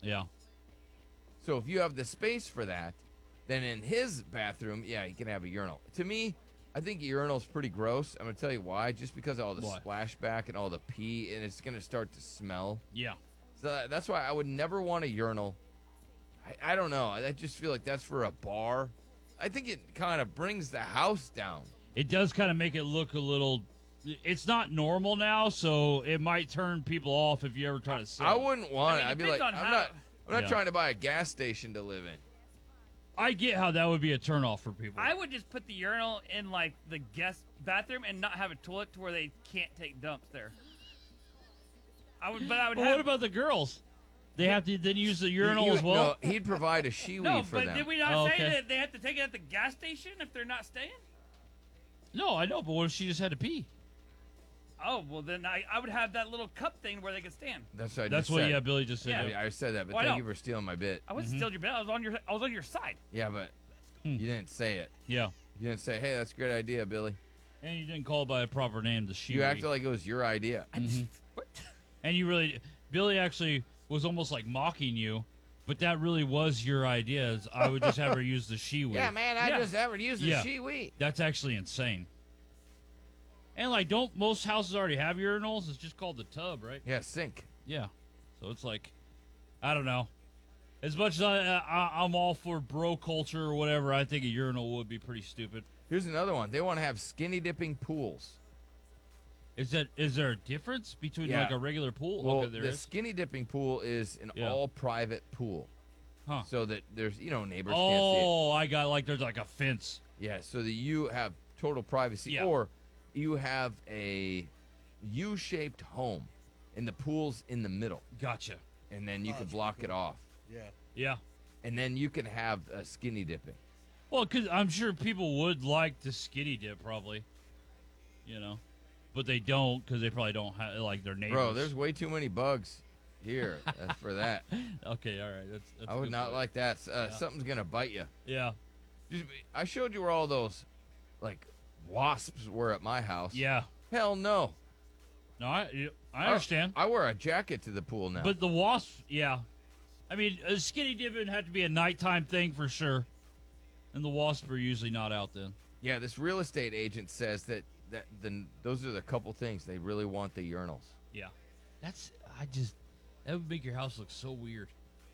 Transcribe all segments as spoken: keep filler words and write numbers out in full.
Yeah. So if you have the space for that, then in his bathroom, yeah, he can have a urinal. To me, I think a urinal's pretty gross. I'm going to tell you why. Just because of all the Why? splashback and all the pee, and it's going to start to smell. Yeah. So that- that's why I would never want a urinal. I, I don't know. I just feel like that's for a bar. I think it kind of brings the house down. It does kind of make it look a little. It's not normal now, so it might turn people off if you ever try to sell I it. wouldn't want I mean, it. it I'd be depends like, on I'm how- not. I'm not Yeah. trying to buy a gas station to live in. I get how that would be a turnoff for people. I would just put the urinal in like the guest bathroom and not have a toilet to where they can't take dumps there. I would, but I would But have. what about the girls? They have to then use the urinal He- as well. No, he'd provide a shiwi no, for but them. did we not Oh, say okay. that they have to take it at the gas station if they're not staying? No, I know, but what if she just had to pee? Oh well, then I, I would have that little cup thing where they could stand. That's what I That's just what said. yeah, Billy just said. Yeah. yeah. I said that, but Why thank not? you for stealing my bit. I wasn't stealing your bed. I was on your I was on your side. Yeah, but Hmm. you didn't say it. Yeah. You didn't say, "Hey, that's a great idea, Billy." And you didn't call it by a proper name, the she. You acted like it was your idea. What? And you really, Billy actually was almost like mocking you, but that really was your idea. Is I would just have her use the she word. Yeah, man, I Yeah. just never used the Yeah. shiwi. That's actually insane. And like, don't most houses already have urinals? It's just called the tub, right? Yeah, sink. Yeah. So it's like, I don't know. As much as I, I I'm all for bro culture or whatever, I think a urinal would be pretty stupid. Here's another one. They want to have skinny dipping pools. Is that is there a difference between Yeah. like a regular pool? Well, okay, there the is. skinny dipping pool is an Yeah. all private pool, Huh. so that there's you know neighbors can't see it. Oh, I got like there's like a fence. Yeah, so that you have total privacy, Yeah. or you have a U-shaped home, and the pool's in the middle, Gotcha. and then you Oh, can that's block pretty it off, Yeah. Yeah. and then you can have a skinny dipping. Well, because I'm sure people would like to skinny dip, probably. You know, but they don't because they probably don't have like their neighbors. Bro, there's way too many bugs here uh, for that. Okay, all right. That's, that's I a would good not point. like that. Uh, Yeah. Something's gonna bite you. Yeah. Just- I showed you where all those, like, wasps were at my house. Yeah. Hell no. No, I you- I understand. I, I wear a jacket to the pool now. But the wasp, yeah. I mean, a skinny dipping had to be a nighttime thing for sure. And the wasps are usually not out then. yeah, this real estate agent says that that the those are the couple things they really want the urinals. Yeah. That's, I just, that would make your house look so weird.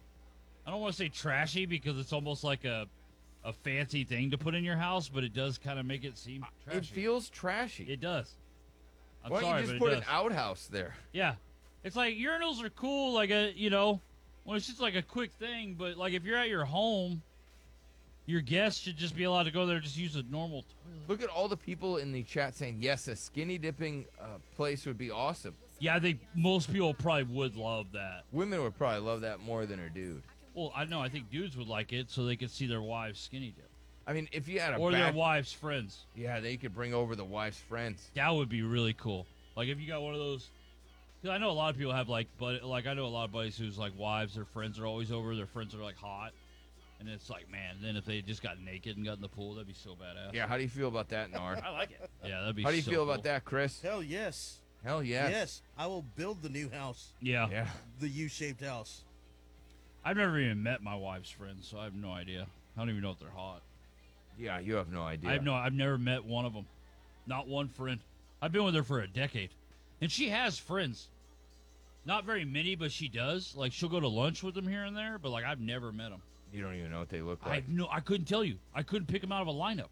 I don't want to say trashy because it's almost like a a fancy thing to put in your house, but it does kind of make it seem trashy. It feels trashy. It does. I'm Why don't sorry, you just but put it an does. outhouse there? Yeah. It's like urinals are cool, like a, you know, well, it's just like a quick thing, but like if you're at your home, your guests should just be allowed to go there and just use a normal toilet. Look at all the people in the chat saying yes, a skinny dipping uh, place would be awesome. Yeah, I think most people probably would love that. Women would probably love that more than a dude. Well, I know, I think dudes would like it so they could see their wives skinny dip. I mean, if you had a Or back, their wives' friends. yeah, they could bring over the wife's friends. That would be really cool. Like if you got one of those, because I know a lot of people have like, but like I know a lot of buddies whose like wives, their friends are always over. Their friends are like hot, and it's like, man. Then if they just got naked and got in the pool, that'd be so badass. Yeah, how do you feel about that, Nar? I like it. Yeah, that'd be. How do you so feel cool. about that, Chris? Hell yes. Hell yes. Yes. I will build the new house, Yeah. Yeah. the U-shaped house. I've never even met my wife's friends, so I have no idea. I don't even know if they're hot. Yeah, you have no idea. I have no. I've never met one of them. Not one friend. I've been with her for a decade, and she has friends. Not very many, but she does. Like she'll go to lunch with them here and there, but like I've never met them. You don't even know what they look I like. have no. I couldn't tell you. I couldn't pick them out of a lineup.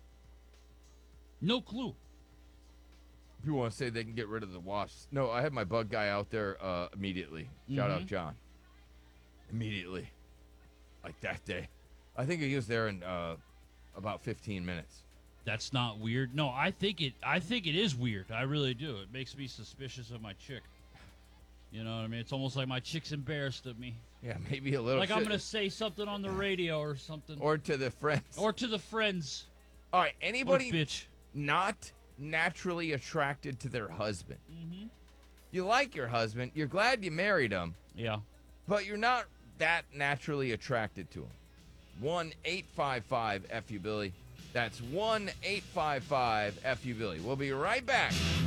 No clue. People want to say they can get rid of the wasps. No, I had my bug guy out there uh, immediately. Shout out Mhm. John. Immediately. Like that day. I think he was there in uh, about fifteen minutes. That's not weird. No, I think it. I think it is weird. I really do. It makes me suspicious of my chick. You know what I mean? It's almost like my chick's embarrassed of me. Yeah, maybe a little. Like I'm shit. gonna say something on the radio or something, Or to the friends. or to the friends. All right, What a anybody bitch. not naturally attracted to their husband. Mm-hmm. You like your husband. You're glad you married him. Yeah. But you're not that naturally attracted to him. one eight five five F U Billy. That's one eight five five F U Billy. We'll be right back.